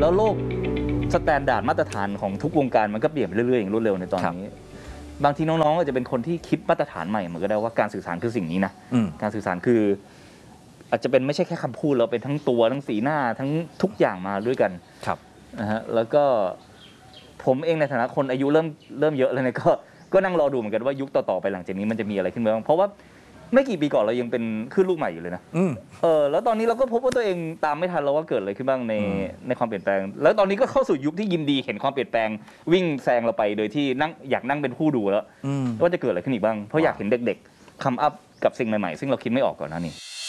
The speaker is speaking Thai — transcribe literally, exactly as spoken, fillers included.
แล้วโลกสแตนดาร์ดมาตรฐานของทุกวงการมันก็เปลี่ยนไปเรื่อยๆอย่างรวดเร็วในตอนนี้บางทีน้องๆอาจจะเป็นคนที่คิดมาตรฐานใหม่เหมือนก็ได้ว่าการสื่อสารคือสิ่งนี้นะการสื่อสารคืออาจจะเป็นไม่ใช่แค่คำพูดเราเป็นทั้งตัวทั้งสีหน้าทั้งทุกอย่างมาด้วยกันนะฮะแล้วก็ผมเองในฐานะคนอายุเริ่มเริ่มเยอะแล้วเนี่ยก็ก็นั่งรอดูเหมือนกันว่ายุคต่อๆไปหลังจากนี้มันจะมีอะไรขึ้นบ้างเพราะว่าไม่กี่ปีก่อนเรายังเป็นคลื่นลูกใหม่อยู่เลยนะเออแล้วตอนนี้เราก็พบว่าตัวเองตามไม่ทันแล้วว่าเกิดอะไรขึ้นบ้างในในความเปลี่ยนแปลงแล้วตอนนี้ก็เข้าสู่ยุคที่ยินดีเห็นความเปลี่ยนแปลงวิ่งแซงเราไปโดยที่นั่งอยากนั่งเป็นผู้ดูแล้วว่าจะเกิดอะไรขึ้นอีกบ้างเพราะอยากเห็นเด็กๆคัมอัพกับสิ่งใหม่ๆซึ่งเราคิดไม่ออกก่อนหน้านี้